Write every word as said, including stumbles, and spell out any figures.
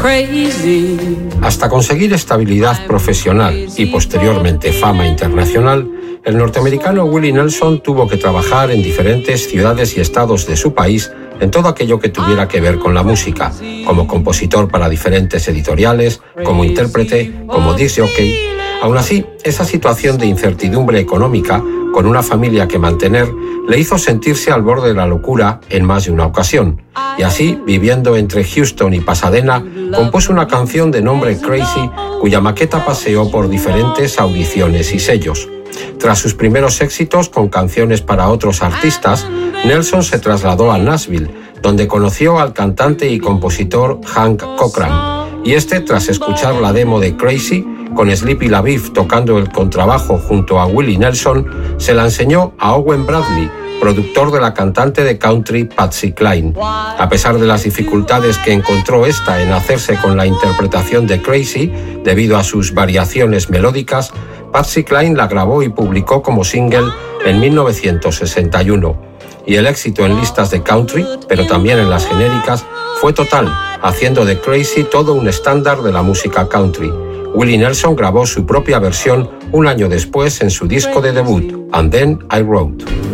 Hasta conseguir estabilidad profesional y posteriormente fama internacional, el norteamericano Willie Nelson tuvo que trabajar en diferentes ciudades y estados de su país en todo aquello que tuviera que ver con la música, como compositor para diferentes editoriales, como intérprete, como disc jockey. Aún así, esa situación de incertidumbre económica, con una familia que mantener, le hizo sentirse al borde de la locura en más de una ocasión. Y así, viviendo entre Houston y Pasadena, compuso una canción de nombre Crazy, cuya maqueta paseó por diferentes audiciones y sellos. Tras sus primeros éxitos con canciones para otros artistas, Nelson se trasladó a Nashville, donde conoció al cantante y compositor Hank Cochran. Y este, tras escuchar la demo de Crazy, con Sleepy LaBeouf tocando el contrabajo junto a Willie Nelson, se la enseñó a Owen Bradley, productor de la cantante de country Patsy Cline. A pesar de las dificultades que encontró esta en hacerse con la interpretación de Crazy, debido a sus variaciones melódicas, Patsy Cline la grabó y publicó como single en mil novecientos sesenta y uno. Y el éxito en listas de country, pero también en las genéricas, fue total, haciendo de Crazy todo un estándar de la música country. Willie Nelson grabó su propia versión un año después en su disco de debut, And Then I Wrote.